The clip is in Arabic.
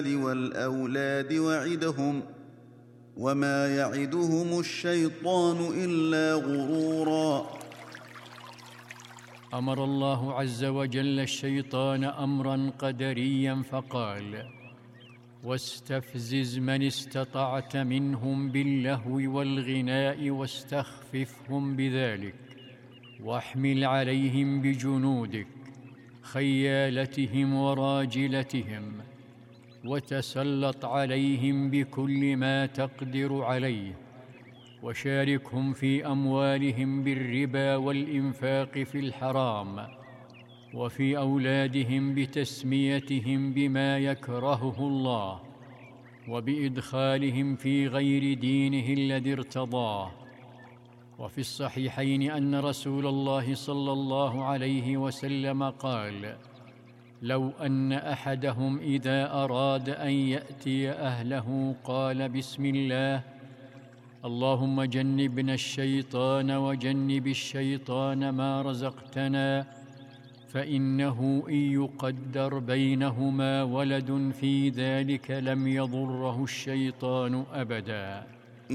والأولاد وعدهم وما يعدهم الشيطان إلا غرورا. أمر الله عز وجل الشيطان أمرا قدريا فقال: واستفزز من استطعت منهم باللهو والغناء واستخففهم بذلك، واحمل عليهم بجنودك خيالتهم وراجلتهم، وتسلط عليهم بكل ما تقدر عليه، وشاركهم في أموالهم بالربا والإنفاق في الحرام، وفي أولادهم بتسميتهم بما يكرهه الله، وبإدخالهم في غير دينه الذي ارتضاه. وفي الصحيحين أن رسول الله صلى الله عليه وسلم قال: لو أن أحدهم إذا أراد أن يأتي أهله قال: بسم الله، اللهم جنبنا الشيطان وجنب الشيطان ما رزقتنا، فإنه إن يقدر بينهما ولد في ذلك لم يضره الشيطان أبداً.